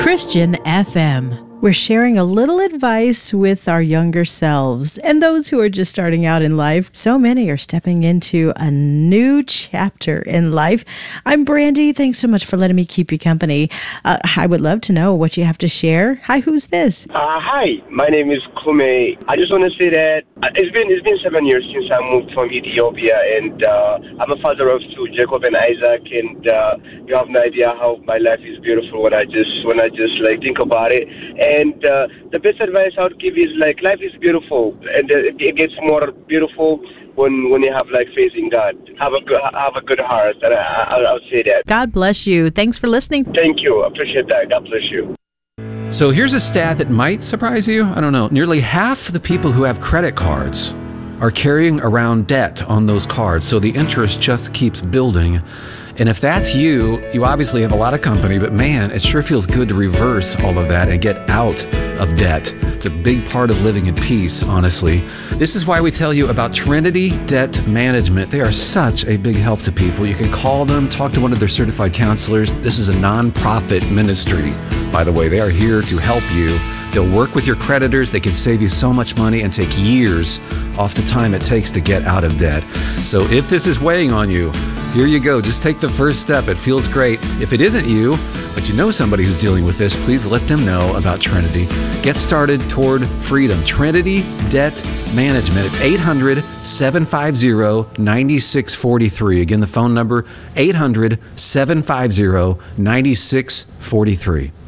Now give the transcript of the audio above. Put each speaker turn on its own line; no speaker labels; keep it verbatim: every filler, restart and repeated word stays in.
Christian F M. We're sharing a little advice with our younger selves and those who are just starting out in life. So many are stepping into a new chapter in life. I'm Brandy. Thanks so much for letting me keep you company. Uh, I would love to know what you have to share. Hi, who's this?
Uh, hi, my name is Kume. I just want to say that uh, it's been it's been seven years since I moved from Ethiopia, and uh, I'm a father of two, Jacob and Isaac. And uh, you have no idea how my life is beautiful when I just when I just like think about it. And uh, the best advice I would give is like life is beautiful, and uh, it gets more beautiful when when you have like faith in God. Have a good have a good heart, and I, I, I would say that.
God bless you. Thanks for listening.
Thank you. I appreciate that. God bless you.
So here's a stat that might surprise you. I don't know. Nearly half the people who have credit cards are carrying around debt on those cards, so the interest just keeps building. And if that's you, you obviously have a lot of company, but man, it sure feels good to reverse all of that and get out of debt. It's a big part of living in peace, honestly. This is why we tell you about Trinity Debt Management. They are such a big help to people. You can call them, talk to one of their certified counselors. This is a nonprofit ministry, by the way. They are here to help you. They'll work with your creditors. They can save you so much money and take years off the time it takes to get out of debt. So if this is weighing on you, here you go. Just take the first step. It feels great. If it isn't you, but you know somebody who's dealing with this, please let them know about Trinity. Get started toward freedom. Trinity Debt Management. It's eight hundred, seven five zero, nine six four three. Again, the phone number, eight hundred, seven five zero, nine six four three.